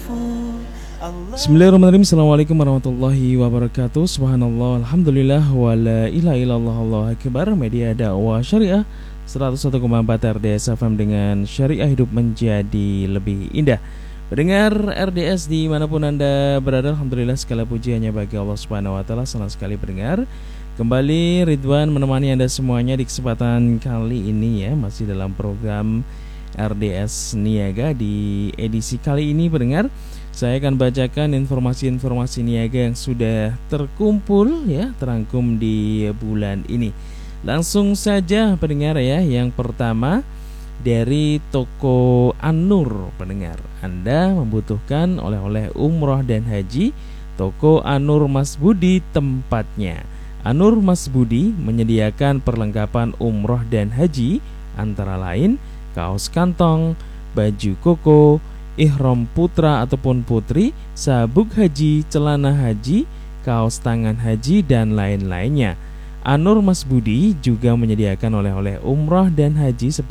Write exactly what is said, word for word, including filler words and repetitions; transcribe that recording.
Bismillahirrahmanirrahim. Assalamualaikum warahmatullahi wabarakatuh. Subhanallah, alhamdulillah, wa la ilaha illallah, Allahu akbar. Media dakwah syariah seratus satu koma empat R D S F M dengan syariah hidup menjadi lebih indah. Pendengar R D S dimanapun Anda berada, alhamdulillah segala puji hanya bagi Allah Subhanahu wa taala. Senang sekali pendengar, kembali Ridwan menemani Anda semuanya di kesempatan kali ini ya, masih dalam program R D S Niaga. Di edisi kali ini pendengar, saya akan bacakan informasi-informasi niaga yang sudah terkumpul ya, terangkum di bulan ini. Langsung saja pendengar ya. Yang pertama dari toko An-Nur pendengar. Anda membutuhkan oleh-oleh umroh dan haji, toko An-Nur Mas Budi tempatnya. An-Nur Mas Budi menyediakan perlengkapan umroh dan haji antara lain kaos kantong, baju koko, ihram putra ataupun putri, sabuk haji, celana haji, kaos tangan haji, dan lain-lainnya. An-Nur Mas Budi juga menyediakan oleh-oleh umrah dan haji seperti